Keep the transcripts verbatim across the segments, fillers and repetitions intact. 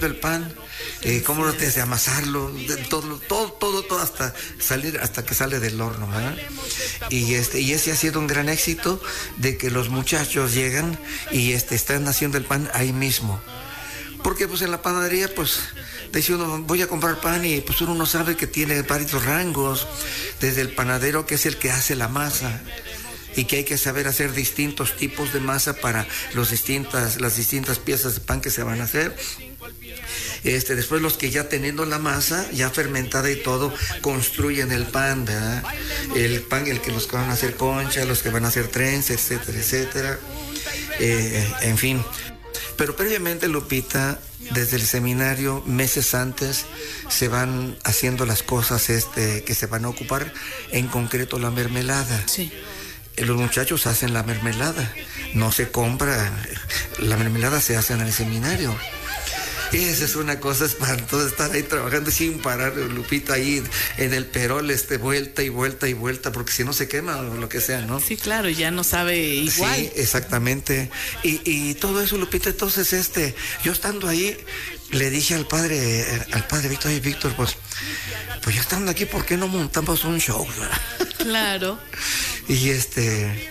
haciendo el pan, eh, cómo lo tienes de amasarlo, de, todo, todo, todo, todo hasta salir, hasta que sale del horno, ¿verdad? Y este, y ese ha sido un gran éxito de que los muchachos llegan y este, están haciendo el pan ahí mismo. Porque pues en la panadería, pues, dice uno, voy a comprar pan y pues uno no sabe que tiene varios rangos, desde el panadero que es el que hace la masa, y que hay que saber hacer distintos tipos de masa para los distintas, las distintas piezas de pan que se van a hacer. Este, después los que ya teniendo la masa, ya fermentada y todo, construyen el pan, ¿verdad? El pan, el que los que van a hacer concha, los que van a hacer trenzas, etcétera, etcétera. Eh, en fin. Pero previamente, Lupita, desde el seminario, meses antes, se van haciendo las cosas este, que se van a ocupar, en concreto la mermelada. Sí. Los muchachos hacen la mermelada, no se compra, la mermelada se hace en el seminario. Esa es una cosa espantosa, estar ahí trabajando sin parar, Lupita, ahí en el perol, este, vuelta y vuelta y vuelta, porque si no se quema o lo que sea, ¿no? Sí, claro, ya no sabe igual. Sí, exactamente. Y, y todo eso, Lupita, entonces, este, yo estando ahí, le dije al padre, al padre Víctor, oye, Víctor, pues, pues ya estando aquí, ¿por qué no montamos un show? Claro. Y este,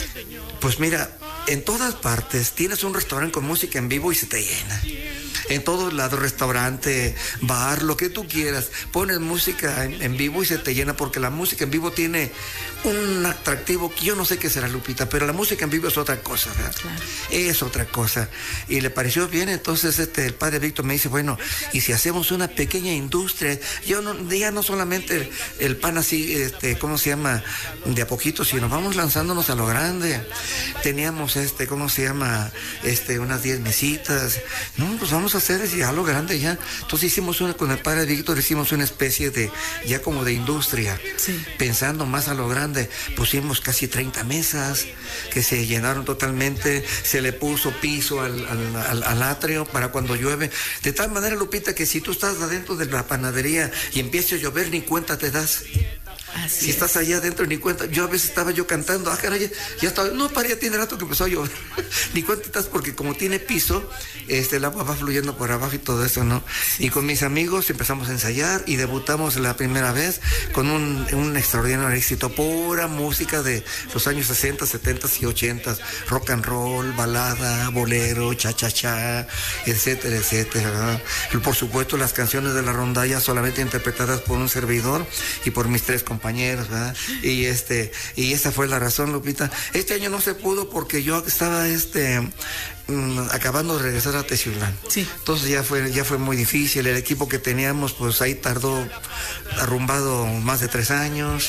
pues mira, en todas partes tienes un restaurante con música en vivo y se te llena. En todos lados, restaurante, bar, lo que tú quieras, pones música en, en vivo y se te llena, porque la música en vivo tiene un atractivo que yo no sé qué será, Lupita, pero la música en vivo es otra cosa, ¿verdad? Claro. Es otra cosa. Y le pareció bien, entonces este, el padre Víctor me dice, bueno, y si hacemos una pequeña industria, yo no, ya no solamente el, el pan así, este, ¿cómo se llama? De a poquito, sino vamos lanzándonos a lo grande. Teníamos, este, ¿cómo se llama? Este, unas diez mesitas. No, pues vamos a hacer ya lo grande ya. Entonces hicimos una, con el padre Víctor hicimos una especie de, ya como de industria. Sí. Pensando más a lo grande, pusimos casi treinta mesas que se llenaron totalmente, se le puso piso al, al, al, al atrio para cuando llueve. De tal manera, Lupita, que si tú estás adentro de la panadería y empieza a llover, ni cuenta te das. Así si es. estás allá adentro, ni cuenta. Yo a veces estaba yo cantando, ah, caray, ya estaba, no, para, ya tiene rato que empezó a llover. Ni cuenta estás, porque como tiene piso, este, el agua va fluyendo por abajo y todo eso, ¿no? Sí. Y con mis amigos empezamos a ensayar y debutamos la primera vez con un, un extraordinario éxito, pura música de los años sesenta, setenta y ochenta, rock and roll, balada, bolero, cha-cha-cha, etcétera, etcétera. Y por supuesto, las canciones de la rondalla solamente interpretadas por un servidor y por mis tres compañeros. compañeros, ¿verdad? Y este, y esa fue la razón, Lupita. Este año no se pudo porque yo estaba este mmm, acabando de regresar a Teciutlán. Sí. Entonces ya fue, ya fue muy difícil. El equipo que teníamos, pues ahí tardó arrumbado más de tres años.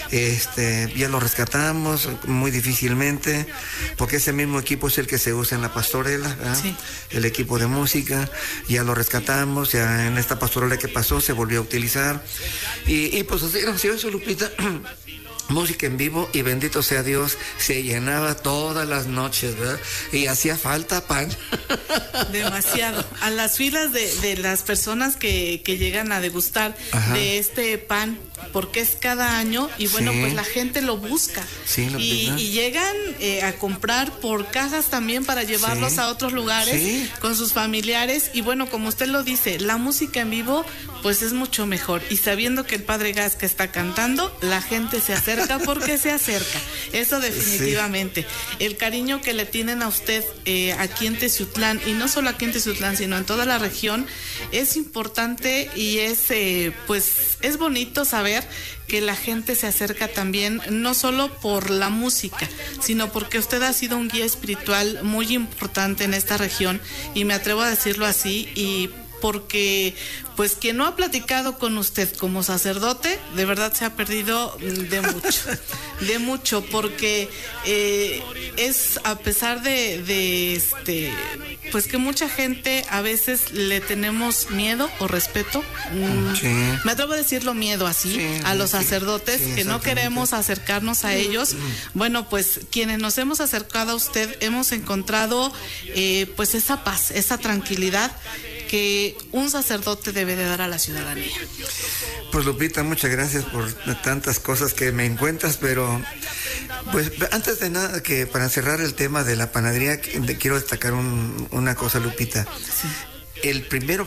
Este, ya lo rescatamos muy difícilmente, porque ese mismo equipo es el que se usa en la pastorela, ¿verdad? Sí. El equipo de música, ya lo rescatamos, ya en esta pastorela que pasó se volvió a utilizar. Y, y pues así, así eso, Lupita. Música en vivo, y bendito sea Dios, se llenaba todas las noches, ¿verdad? Y hacía falta pan. Demasiado. A las filas de, de las personas que, que llegan a degustar Ajá. de este pan, porque es cada año, y bueno, sí. pues la gente lo busca. Sí, lo y, y llegan eh, a comprar por cajas también para llevarlos sí. a otros lugares sí. con sus familiares. Y bueno, como usted lo dice, la música en vivo pues es mucho mejor. Y sabiendo que el Padre Gasca está cantando, la gente se acerca porque se acerca. Eso definitivamente. Sí. El cariño que le tienen a usted eh, aquí en Teciutlán, y no solo aquí en Teciutlán, sino en toda la región, es importante, y es eh, pues es bonito saber que la gente se acerca también, no solo por la música, sino porque usted ha sido un guía espiritual muy importante en esta región, y me atrevo a decirlo así, y porque pues quien no ha platicado con usted como sacerdote, de verdad se ha perdido de mucho, de mucho, porque eh, es a pesar de, de este, pues que mucha gente a veces le tenemos miedo o respeto, sí. me atrevo a decirlo miedo así, sí, a los sacerdotes, sí, que no queremos acercarnos a ellos. Bueno, pues quienes nos hemos acercado a usted hemos encontrado eh, pues esa paz, esa tranquilidad que un sacerdote debe de dar a la ciudadanía. Pues Lupita, muchas gracias por tantas cosas que me encuentras, pero pues antes de nada, que para cerrar el tema de la panadería, quiero destacar un, una cosa, Lupita. Sí. El primero